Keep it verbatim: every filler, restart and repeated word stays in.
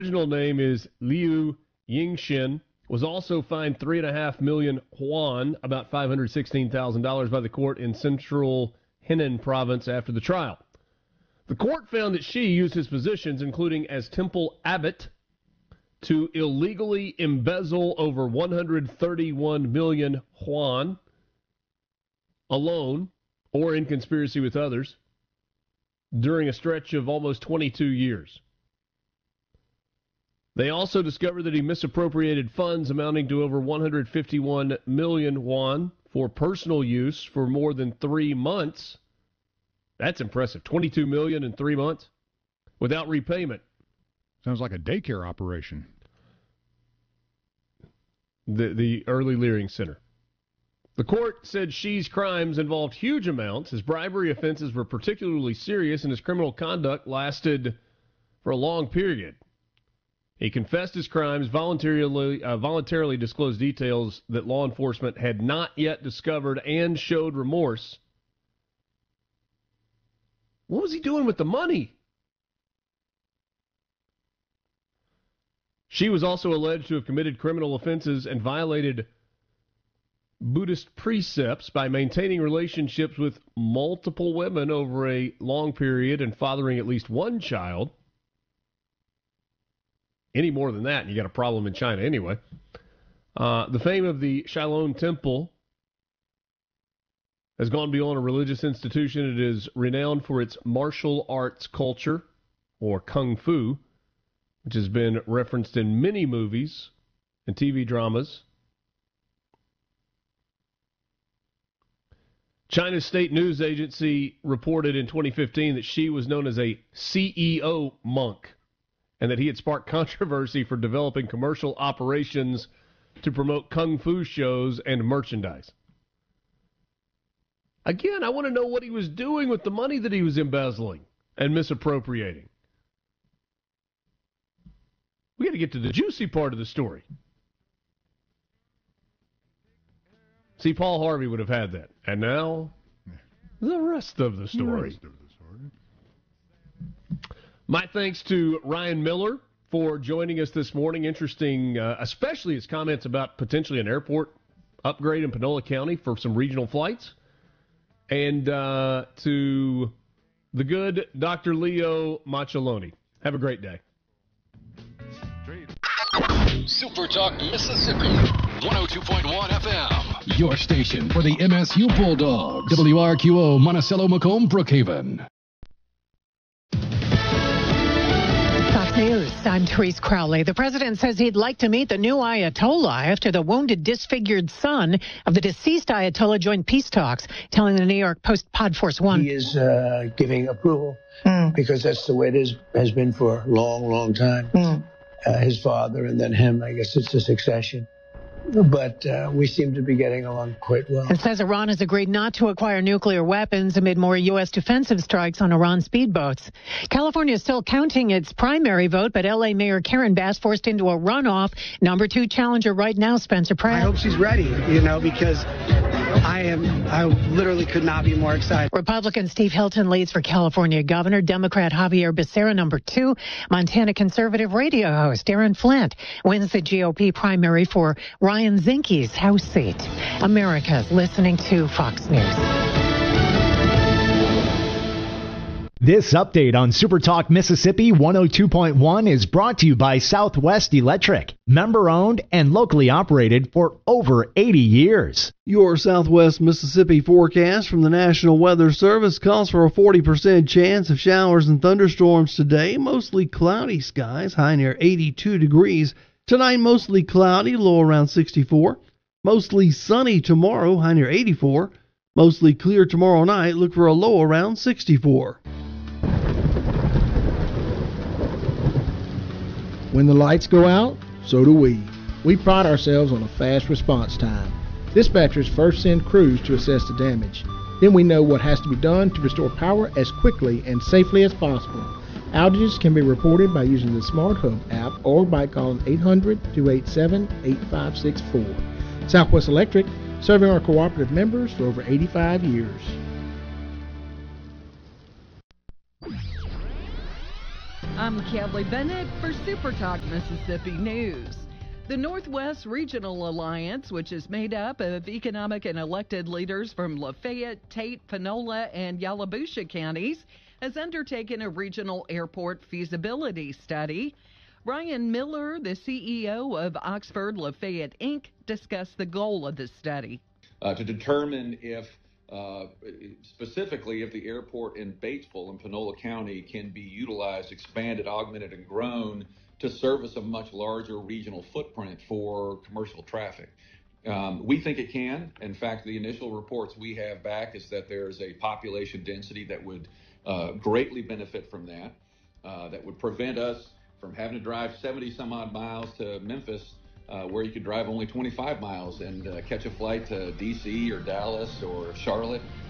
original name is Liu Yingxin, was also fined three and a half million yuan, about five hundred sixteen thousand dollars, by the court in central Henan province after the trial. The court found that Xi used his positions, including as temple abbot, to illegally embezzle over one hundred thirty-one million yuan alone or in conspiracy with others during a stretch of almost twenty-two years. They also discovered that he misappropriated funds amounting to over one hundred fifty-one million yuan for personal use for more than three months. That's impressive. twenty-two million in three months without repayment. Sounds like a daycare operation. The, the early Leering Center. The court said Xi's crimes involved huge amounts. His bribery offenses were particularly serious, and his criminal conduct lasted for a long period. He confessed his crimes, voluntarily, uh, voluntarily disclosed details that law enforcement had not yet discovered, and showed remorse. What was he doing with the money? She was also alleged to have committed criminal offenses and violated Buddhist precepts by maintaining relationships with multiple women over a long period and fathering at least one child. Any more than that, and you got a problem in China anyway. Uh, the fame of the Shaolin Temple has gone beyond a religious institution. It is renowned for its martial arts culture, or kung fu, which has been referenced in many movies and T V dramas. China's state news agency reported in twenty fifteen that Xi was known as a C E O monk, and that he had sparked controversy for developing commercial operations to promote kung fu shows and merchandise. Again, I want to know what he was doing with the money that he was embezzling and misappropriating. We got to get to the juicy part of the story. See, Paul Harvey would have had that. And now, the rest of the story. The rest of the story. My thanks to Ryan Miller for joining us this morning. Interesting, uh, especially his comments about potentially an airport upgrade in Panola County for some regional flights. And uh, to the good Doctor Leo Macelloni. Have a great day. Super Talk Mississippi, one oh two point one F M. Your station for the M S U Bulldogs. W R Q O, Monticello, Macomb, Brookhaven. Fox News, I'm Therese Crowley. The president says he'd like to meet the new Ayatollah after the wounded, disfigured son of the deceased Ayatollah joined peace talks, telling the New York Post Pod Force One. He is uh, giving approval mm. because that's the way it is, has been for a long, long time. Mm. Uh, his father and then him, I guess it's a succession. But uh, we seem to be getting along quite well. It says Iran has agreed not to acquire nuclear weapons amid more U S defensive strikes on Iran speedboats. California is still counting its primary vote, but L A Mayor Karen Bass forced into a runoff. Number two challenger right now, Spencer Pratt. I hope she's ready, you know, because I am, I literally could not be more excited. Republican Steve Hilton leads for California governor. Democrat Javier Becerra, number two. Montana conservative radio host Aaron Flint wins the G O P primary for Ryan Zinke's House seat. America's listening to Fox News. This update on Super Talk Mississippi one oh two point one is brought to you by Southwest Electric, member-owned and locally operated for over eighty years. Your Southwest Mississippi forecast from the National Weather Service calls for a forty percent chance of showers and thunderstorms today. Mostly cloudy skies, high near eighty-two degrees. Tonight, mostly cloudy, low around sixty-four. Mostly sunny tomorrow, high near eighty-four. Mostly clear tomorrow night, look for a low around sixty-four. When the lights go out, so do we. We pride ourselves on a fast response time. Dispatchers first send crews to assess the damage. Then we know what has to be done to restore power as quickly and safely as possible. Outages can be reported by using the Smart Hub app or by calling eight hundred, two eight seven, eight five six four. Southwest Electric, serving our cooperative members for over eighty-five years. I'm I'm Kelly Bennett for Super Talk Mississippi News. The Northwest Regional Alliance, which is made up of economic and elected leaders from Lafayette, Tate, Panola, and Yalobusha counties, has undertaken a regional airport feasibility study. Ryan Miller, the C E O of Oxford Lafayette Incorporated, discussed the goal of this study. Uh, to determine if, uh, specifically, if the airport in Batesville in Panola County can be utilized, expanded, augmented, and grown to service a much larger regional footprint for commercial traffic. Um, we think it can. In fact, the initial reports we have back is that there's a population density that would uh, greatly benefit from that, uh, that would prevent us from having to drive seventy some odd miles to Memphis, uh, where you could drive only twenty-five miles and uh, catch a flight to D C or Dallas or Charlotte.